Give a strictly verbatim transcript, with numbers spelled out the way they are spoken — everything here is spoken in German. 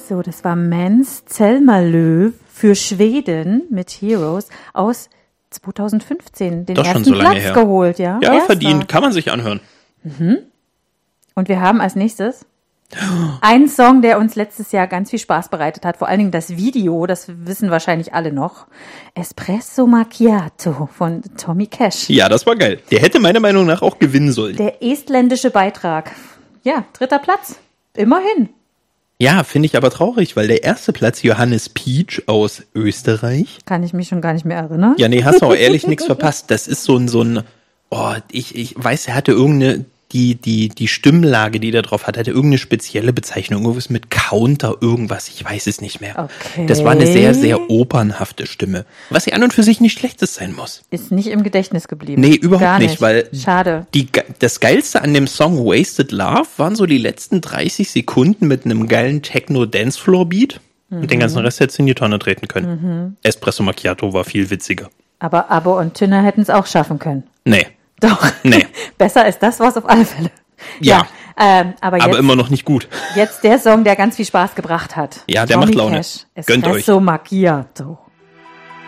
So, das war Mens Zelmerlöw für Schweden mit Heroes aus zwanzig fünfzehn. Den Doch schon ersten so lange Platz her. geholt, ja. Ja, Erster. verdient. Kann man sich anhören. Mhm. Und wir haben als nächstes einen Song, der uns letztes Jahr ganz viel Spaß bereitet hat. Vor allen Dingen das Video, das wissen wahrscheinlich alle noch. Espresso Macchiato von Tommy Cash. Ja, das war geil. Der hätte meiner Meinung nach auch gewinnen sollen. Der estländische Beitrag. Ja, dritter Platz. Immerhin. Ja, finde ich aber traurig, weil der erste Platz, Johannes Pietsch aus Österreich. Kann ich mich schon gar nicht mehr erinnern. Ja, nee, hast du auch ehrlich nichts verpasst. Das ist so ein, so ein, oh, ich, ich weiß, er hatte irgendeine, die, die, die Stimmlage, die da drauf hat, hatte irgendeine spezielle Bezeichnung. Irgendwas mit Counter, irgendwas, ich weiß es nicht mehr. Okay. Das war eine sehr, sehr opernhafte Stimme. Was ja an und für sich nicht Schlechtes sein muss. Ist nicht im Gedächtnis geblieben. Nee, überhaupt gar nicht, weil Schade. Die, das Geilste an dem Song Wasted Love waren so die letzten dreißig Sekunden mit einem geilen Techno-Dancefloor-Beat. Mhm. Und den ganzen Rest hättest du in die Tonne treten können. Mhm. Espresso Macchiato war viel witziger. Aber Abo und Tünner hätten es auch schaffen können. Nee. Doch. Nee. Besser ist das, was auf alle Fälle. Ja. ja ähm, aber, jetzt, aber immer noch nicht gut. Jetzt der Song, der ganz viel Spaß gebracht hat. Ja, der Tommy macht Laune. Cash, Gönnt euch. Espresso Macchiato.